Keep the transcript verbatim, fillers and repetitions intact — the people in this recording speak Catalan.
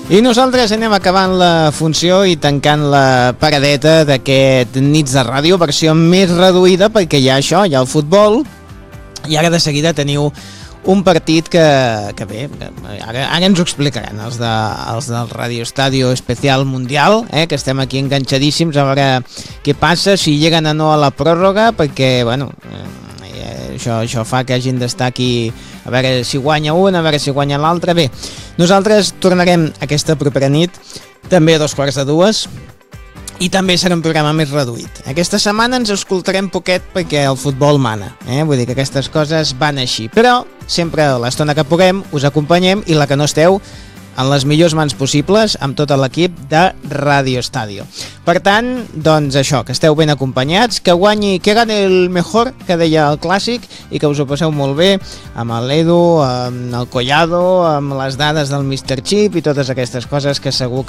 I nosaltres anem acabant la funció i tancant la paradeta d'aquest Nits de Ràdio, versió més reduïda, perquè hi ha això, hi ha el futbol, i ara de seguida teniu un partit que, que bé, ara, ara ens ho explicaran els, de, els del Radio Estadio Especial Mundial, eh, que estem aquí enganxadíssims a veure què passa, si lleguen o no a la pròrroga, perquè, bueno, eh, això, això fa que hagin d'estar aquí a veure si guanya un, a veure si guanya l'altre. Bé, nosaltres tornarem aquesta propera nit, també a dos quarts de dues, i també serà un programa més reduït. Aquesta setmana ens escoltarem poquet perquè el futbol mana, eh? Vull dir que aquestes coses van així, però sempre a l'estona que puguem us acompanyem, i la que no esteu, en les millors mans possibles, amb tot l'equip de Radio Estadio. Per tant, doncs això, que esteu ben acompanyats, que guanyi, que gane el mejor, que deia el clàssic, i que us ho passeu molt bé amb l'Edu, amb el Collado, amb les dades del míster Chip i totes aquestes coses que segur que